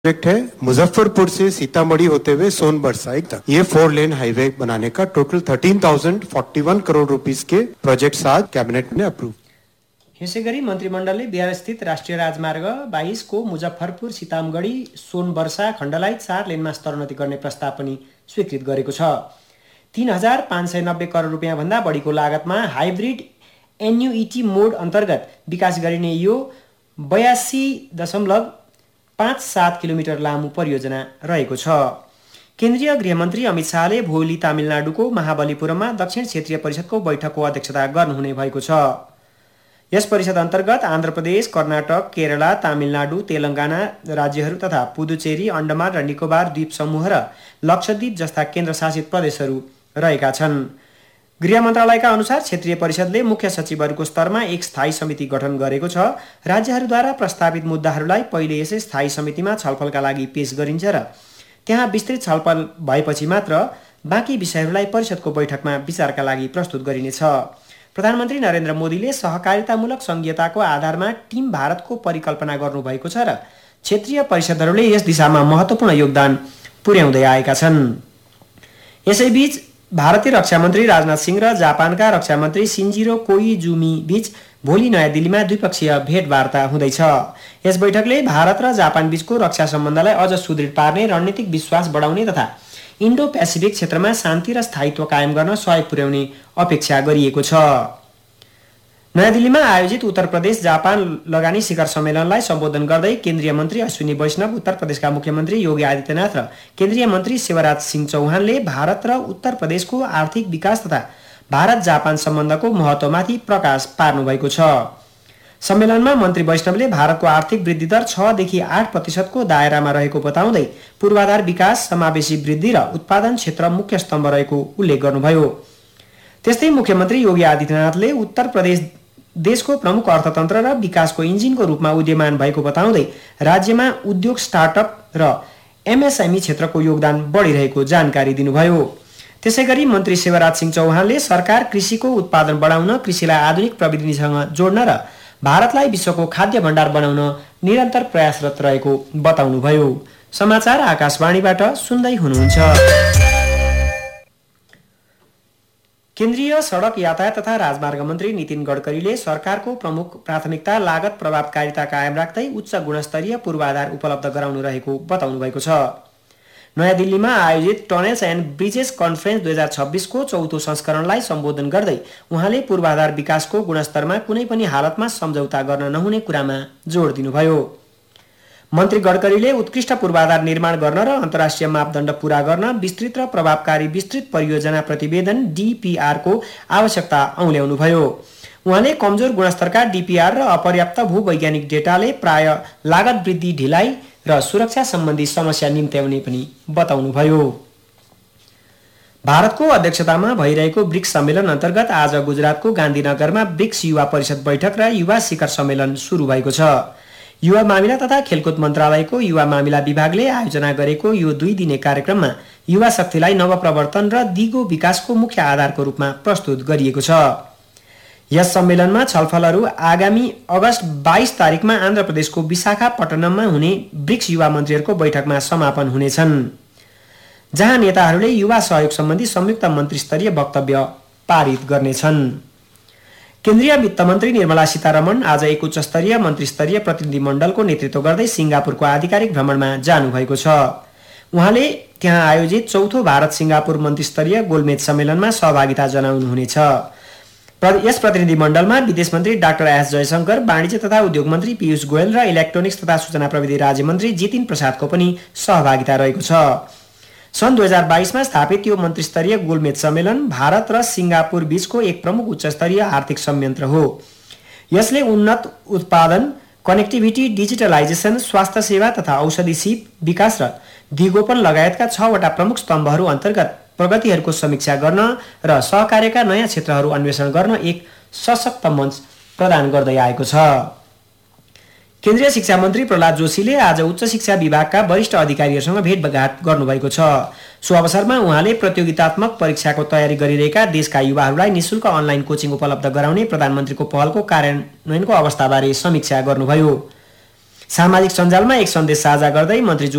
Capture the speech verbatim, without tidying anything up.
Project है मुजफ्फरपुर से सीतामढ़ी होते हुए सोनबरसा तक ये फोर लेन हाईवे बनाने का टोटल थर्टीन थाउजेंड फोर्टी वन करोड़ रुपीस के प्रोजेक्ट आज कैबिनेट ने अप्रूव। यसैगरी मन्त्रीमण्डलले बिहार स्थित राष्ट्रिय राजमार्ग बाइस को मुजफ्फरपुर सीतामगढी सोनबरसा खण्डलाई चार लेनमा स्तरोन्नति गर्ने प्रस्ताव पनि स्वीकृत गरेको छ। तीन हजार पाँच सय नब्बे करोड रुपियाँ भन्दा बढीको लागतमा हाइब्रिड एन्युइटी मोड अन्तर्गत विकास गरिने यो बयासी दशमलव पाँच सात किलोमिटर लामो परियोजना रहेको छ। केन्द्रीय गृहमन्त्री अमित शाहले भोलि तमिलनाडुको महाबलिपुरममा दक्षिण क्षेत्रीय परिषदको बैठकको अध्यक्षता गर्नुहुने भएको छ। यस परिषद अन्तर्गत आन्ध्र प्रदेश, कर्नाटक, केरला, तमिलनाडु, तेलंगाना राज्यहरू तथा पुदुचेरी, अण्डमान र निकोबार द्वीप समूह र लक्षद्वीप जस्ता केन्द्रशासित प्रदेशहरू रहेका छन्। गृह मन्त्रालयका अनुसार क्षेत्रीय परिषदले मुख्य सचिवहरूको स्तरमा एक स्थायी समिति गठन गरेको छ। राज्यहरूद्वारा प्रस्तावित मुद्दाहरूलाई पहिले यसै स्थायी समितिमा छलफलका लागि पेश गरिन्छ र त्यहाँ विस्तृत छलफल भएपछि मात्र बाँकी विषयहरूलाई परिषदको बैठकमा विचारका लागि प्रस्तुत गरिनेछ। प्रधानमन्त्री नरेन्द्र मोदीले सहकारितामूलक संघीयताको आधारमा टिम भारतको परिकल्पना गर्नुभएको छ र क्षेत्रीय परिषदहरूले यस दिशामा महत्त्वपूर्ण योगदान पुर्याउँदै आएका छन्। यसैबीच भारतीय रक्षा मन्त्री राजनाथ सिंह र जापानका रक्षा मन्त्री सिन्जिरो कोइजुमी बीच भोलि नयाँ दिल्लीमा द्विपक्षीय भेटवार्ता हुँदैछ। यस बैठकले भारत र जापान बीचको रक्षा सम्बन्धलाई अझ सुदृढ पार्ने, रणनीतिक विश्वास बढाउने तथा इन्डो पेसिफिक क्षेत्रमा शान्ति र स्थायित्व कायम गर्न सहयोग पुर्याउने अपेक्षा गरिएको छ। नयाँ दिल्लीमा आयोजित उत्तर प्रदेश जापान लगानी शिखर सम्मेलनलाई सम्बोधन गर्दै केन्द्रीय मन्त्री अश्विनी वैष्णव, उत्तर प्रदेशका मुख्यमन्त्री योगी आदित्यनाथ र केन्द्रीय मन्त्री शिवराज सिंह चौहानले भारत र उत्तर प्रदेशको आर्थिक विकास तथा भारत जापान सम्बन्धको महत्त्वमाथि प्रकाश पार्नु भएको छ। सम्मेलनमा मन्त्री वैष्णवले भारतको आर्थिक वृद्धि दर छ देखि आठ प्रतिशतको दायरामा रहेको बताउँदै पूर्वाधार विकास, समावेशी वृद्धि र उत्पादन क्षेत्र मुख्य स्तम्भ रहेको उल्लेख गर्नुभयो। त्यस्तै मुख्यमन्त्री योगी आदित्यनाथले उत्तर प्रदेश देशको प्रमुख अर्थतन्त्र र विकासको इन्जिनको रूपमा उदयमान भएको बताउँदै राज्यमा उद्योग, स्टार्टअप र एमएसएमई क्षेत्रको योगदान बढिरहेको जानकारी दिनुभयो। त्यसैगरी मन्त्री शिवराज सिंह चौहानले सरकार कृषिको उत्पादन बढाउन, कृषिलाई आधुनिक प्रविधिसँग जोड्न र भारतलाई विश्वको खाद्य भण्डार बनाउन निरन्तर प्रयासरत रहेको बताउनुभयो। समाचार आकाशवाणीबाट सुन्दै हुनुहुन्छ। केन्द्रीय सडक यातायात तथा राजमार्ग मन्त्री नितिन गडकरीले सरकारको प्रमुख प्राथमिकता लागत प्रभावकारिता कायम राख्दै उच्च गुणस्तरीय पूर्वाधार उपलब्ध गराउनु रहेको बताउनु भएको छ। नयाँ दिल्लीमा आयोजित टनल्स एन्ड ब्रिजेस कन्फरेन्स दुई हजार छब्बिसको चौथो संस्करणलाई सम्बोधन गर्दै उहाँले पूर्वाधार विकासको गुणस्तरमा कुनै पनि हालतमा सम्झौता गर्न नहुने कुरामा जोड दिनुभयो। मन्त्री गडकरीले उत्कृष्ट पूर्वाधार निर्माण गर्न र अन्तर्राष्ट्रिय मापदण्ड पूरा गर्न विस्तृत र प्रभावकारी विस्तृत परियोजना प्रतिवेदन डीपीआर को आवश्यकता औल्याउनुभयो। उहाँले कमजोर गुणस्तरका डीपीआर र अपर्याप्त भूवैज्ञानिक डेटाले प्राय लागत वृद्धि, ढिलाइ र सुरक्षा सम्बन्धी समस्या निम्त्याउने पनि बताउनुभयो। भारतको अध्यक्षतामा भइरहेको ब्रिक्स सम्मेलन अन्तर्गत आज गुजरातको गान्धीनगरमा ब्रिक्स युवा परिषद बैठक र युवा शिखर सम्मेलन सुरु भएको छ। युवा मामिला तथा खेलकुद मन्त्रालयको युवा मामिला विभागले आयोजना गरेको यो दुई दिने कार्यक्रममा युवा शक्तिलाई नवप्रवर्तन र दिगो विकासको मुख्य आधारको रूपमा प्रस्तुत गरिएको छ। यस सम्मेलनमा छलफलहरू आगामी अगस्त बाइस तारिकमा आन्ध्र प्रदेशको विशाखापट्टनममा हुने ब्रिक्स युवा मन्त्रीहरूको बैठकमा समापन हुनेछन्, जहाँ नेताहरूले युवा सहयोग सम्बन्धी संयुक्त मन्त्रीस्तरीय वक्तव्य पारित गर्नेछन्। केन्द्रीय वित्त मन्त्री निर्मला सीतारमण आज एक उच्चस्तरीय मन्त्रीस्तरीय प्रतिनिधि मण्डलको नेतृत्व गर्दै सिङ्गापुरको आधिकारिक भ्रमणमा जानुभएको छ। उहाँले त्यहाँ आयोजित चौथो भारत सिङ्गापुर मन्त्रीस्तरीय गोलमेज सम्मेलनमा सहभागिता जनाउनुहुनेछ। यस प्रतिनिधि मण्डलमा विदेश मन्त्री डाक्टर एस जयशंकर, वाणिज्य तथा उद्योग मन्त्री पीयूष गोयल र इलेक्ट्रोनिक्स तथा सूचना प्रविधि राज्य मन्त्री जितिन प्रसादको पनि सहभागिता रहेको छ। सन् दुई हजार बाइसमा स्थापित यो मन्त्रीस्तरीय गोलमेज सम्मेलन भारत र सिङ्गापुर बीचको एक प्रमुख उच्चस्तरीय आर्थिक संयन्त्र हो। यसले उन्नत उत्पादन, कनेक्टिभिटी, डिजिटलाइजेसन, स्वास्थ्य सेवा तथा औषधि सिप विकास र दिगोपन लगायतका छवटा प्रमुख स्तम्भहरू अन्तर्गत प्रगतिहरूको समीक्षा गर्न र सहकार्यका नयाँ क्षेत्रहरू अन्वेषण गर्न एक सशक्त मञ्च प्रदान गर्दै आएको छ। केन्द्रीय शिक्षा मन्त्री प्रहलाद जोशीले आज उच्च शिक्षा विभागका वरिष्ठ अधिकारीहरूसँग भेटघाट गर्नुभएको छ। सो अवसरमा उहाँले प्रतियोगितात्मक परीक्षाको तयारी गरिरहेका देशका युवाहरूलाई निशुल्क अनलाइन कोचिङ उपलब्ध गराउने प्रधानमन्त्रीको पहलको कार्यान्वयनको अवस्थाबारे समीक्षा गर्नुभयो। सामाजिक सञ्जालमा एक सन्देश साझा गर्दै मन्त्री